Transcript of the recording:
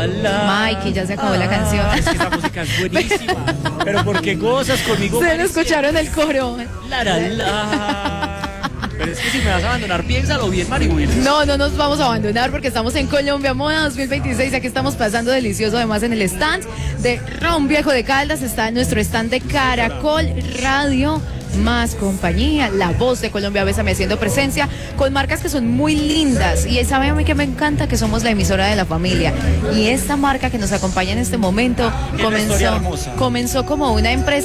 la, la. Mikey, ya se acabó la canción. Es que esa música es buenísima. Pero ¿por qué gozas conmigo? Se lo escucharon el coro. La. Pero es que si me vas a abandonar, piénsalo bien, Marihuil. No nos vamos a abandonar porque estamos en Colombia Moda 2026. Aquí estamos pasando delicioso. Además, en el stand de Ron Viejo de Caldas está nuestro stand de Caracol Radio Más Compañía, La Voz de Colombia, Bésame, haciendo presencia con marcas que son muy lindas. Y sabe a mí que me encanta que somos la emisora de la familia. Y esta marca que nos acompaña en este momento comenzó como una empresa